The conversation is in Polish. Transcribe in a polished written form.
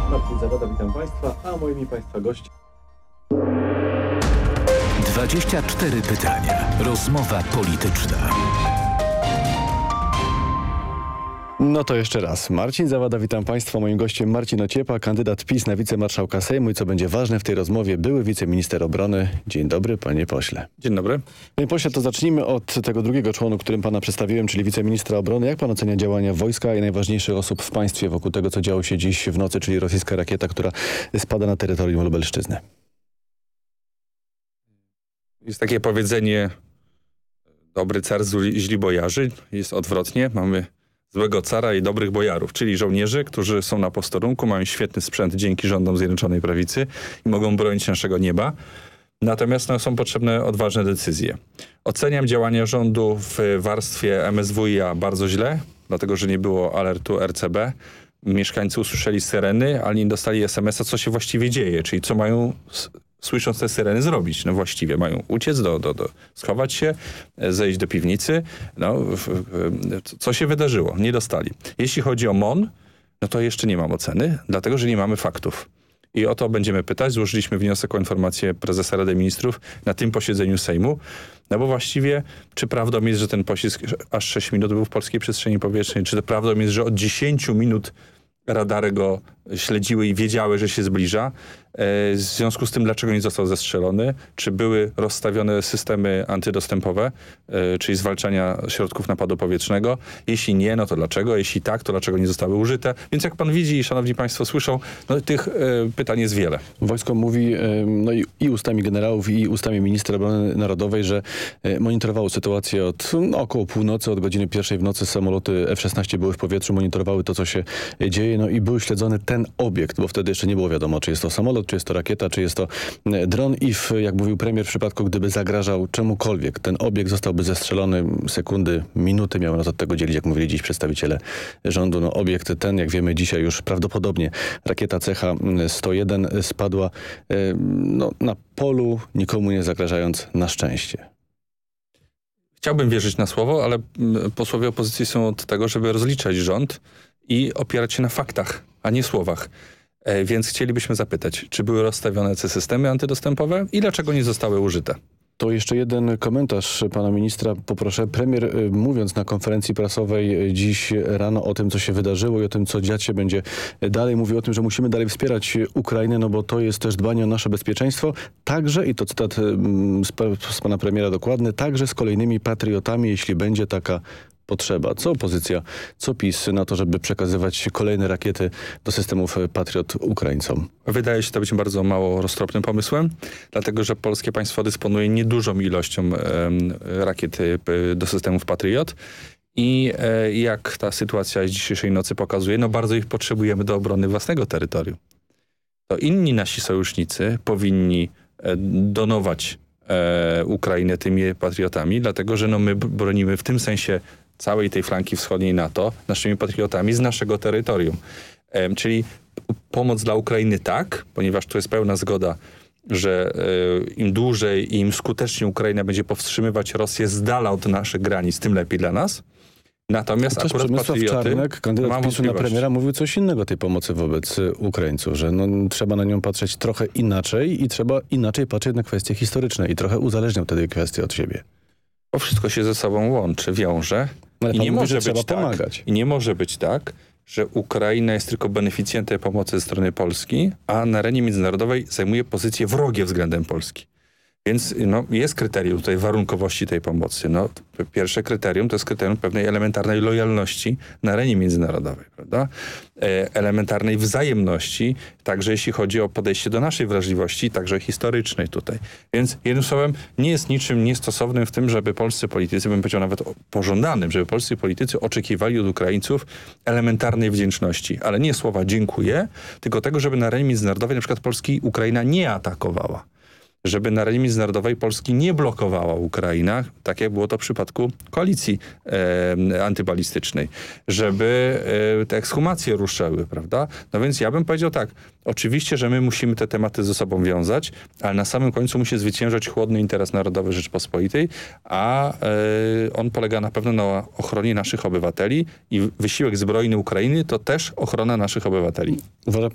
Marcin Zawada, witam Państwa, a moimi Państwa gości... 24 pytania. Rozmowa polityczna. No to jeszcze raz. Marcin Zawada, witam Państwa. Moim gościem Marcin Ociepa, kandydat PiS na wicemarszałka Sejmu i co będzie ważne w tej rozmowie, były wiceminister obrony. Dzień dobry, panie pośle. Dzień dobry. Panie pośle, to zacznijmy od tego drugiego członu, którym pana przedstawiłem, czyli wiceministra obrony. Jak pan ocenia działania wojska i najważniejszych osób w państwie wokół tego, co działo się dziś w nocy, czyli rosyjska rakieta, która spada na terytorium Lubelszczyzny? Jest takie powiedzenie, dobry car źli bojarzy. Jest odwrotnie. Mamy złego cara i dobrych bojarów, czyli żołnierzy, którzy są na posterunku, mają świetny sprzęt dzięki rządom Zjednoczonej Prawicy i mogą bronić naszego nieba. Natomiast są potrzebne odważne decyzje. Oceniam działania rządu w warstwie MSWiA bardzo źle, dlatego że nie było alertu RCB. Mieszkańcy usłyszeli syreny, ale nie dostali SMS-a, co się właściwie dzieje, czyli co mają, słysząc te syreny, zrobić. No właściwie mają uciec, schować się, zejść do piwnicy. Co się wydarzyło? Nie dostali. Jeśli chodzi o MON, no to jeszcze nie mam oceny, dlatego że nie mamy faktów. I o to będziemy pytać. Złożyliśmy wniosek o informację prezesa Rady Ministrów na tym posiedzeniu Sejmu. No bo właściwie, czy prawdą jest, że ten pościsk aż 6 minut był w polskiej przestrzeni powietrznej? Czy to prawdą jest, że od 10 minut radary go śledziły i wiedziały, że się zbliża? W związku z tym, dlaczego nie został zestrzelony? Czy były rozstawione systemy antydostępowe, czyli zwalczania środków napadu powietrznego? Jeśli nie, no to dlaczego? Jeśli tak, to dlaczego nie zostały użyte? Więc jak pan widzi i szanowni państwo słyszą, no tych pytań jest wiele. Wojsko mówi, no i ustami generałów, i ustami ministra obrony narodowej, że monitorowało sytuację od około północy, od godziny 1 w nocy samoloty F-16 były w powietrzu, monitorowały to, co się dzieje, no i był śledzony ten obiekt, bo wtedy jeszcze nie było wiadomo, czy jest to samolot, czy jest to rakieta, czy jest to dron i jak mówił premier, w przypadku, gdyby zagrażał czemukolwiek, ten obiekt zostałby zestrzelony, sekundy, minuty miał nas od tego dzielić, jak mówili dziś przedstawiciele rządu. No obiekt ten, jak wiemy dzisiaj już prawdopodobnie rakieta CH-101 spadła na polu, nikomu nie zagrażając, na szczęście. Chciałbym wierzyć na słowo, ale posłowie opozycji są od tego, żeby rozliczać rząd i opierać się na faktach, a nie słowach. Więc chcielibyśmy zapytać, czy były rozstawione te systemy antydostępowe i dlaczego nie zostały użyte? To jeszcze jeden komentarz pana ministra poproszę. Premier, mówiąc na konferencji prasowej dziś rano o tym, co się wydarzyło i o tym, co dziać się będzie dalej, mówi o tym, że musimy dalej wspierać Ukrainę, no bo to jest też dbanie o nasze bezpieczeństwo. Także, i to cytat z pana premiera dokładny, także z kolejnymi patriotami, jeśli będzie taka potrzeba. Co opozycja, co PiS na to, żeby przekazywać kolejne rakiety do systemów Patriot Ukraińcom? Wydaje się to być bardzo mało roztropnym pomysłem, dlatego że polskie państwo dysponuje niedużą ilością rakiet do systemów Patriot. I jak ta sytuacja z dzisiejszej nocy pokazuje, no bardzo ich potrzebujemy do obrony własnego terytorium. To inni nasi sojusznicy powinni donować Ukrainę tymi patriotami, dlatego że my bronimy w tym sensie całej tej flanki wschodniej NATO naszymi patriotami z naszego terytorium. Czyli pomoc dla Ukrainy tak, ponieważ tu jest pełna zgoda, że im dłużej i im skuteczniej Ukraina będzie powstrzymywać Rosję z dala od naszych granic, tym lepiej dla nas. Natomiast akurat patrioty... Czarnek, kandydat PiS-u na premiera, mówił coś innego tej pomocy wobec Ukraińców, że trzeba na nią patrzeć trochę inaczej i trzeba inaczej patrzeć na kwestie historyczne i trochę uzależniał wtedy kwestie od siebie. Bo wszystko się ze sobą łączy, wiąże. I nie może być tak, i nie może być tak, że Ukraina jest tylko beneficjentem pomocy ze strony Polski, a na arenie międzynarodowej zajmuje pozycję wrogie względem Polski. Więc jest kryterium tutaj warunkowości tej pomocy. Pierwsze kryterium to jest kryterium pewnej elementarnej lojalności na arenie międzynarodowej, prawda? Elementarnej wzajemności, także jeśli chodzi o podejście do naszej wrażliwości, także historycznej tutaj. Więc jednym słowem nie jest niczym niestosownym w tym, żeby polscy politycy, bym powiedział nawet pożądanym, żeby polscy politycy oczekiwali od Ukraińców elementarnej wdzięczności, ale nie słowa dziękuję, tylko tego, żeby na arenie międzynarodowej na przykład Polski Ukraina nie atakowała. Żeby na arenie międzynarodowej Polski nie blokowała Ukraina, tak jak było to w przypadku koalicji antybalistycznej. Żeby te ekshumacje ruszyły, prawda? No więc ja bym powiedział tak, oczywiście, że my musimy te tematy ze sobą wiązać, ale na samym końcu musi zwyciężać chłodny interes narodowy Rzeczpospolitej, a on polega na pewno na ochronie naszych obywateli i wysiłek zbrojny Ukrainy to też ochrona naszych obywateli. Uważa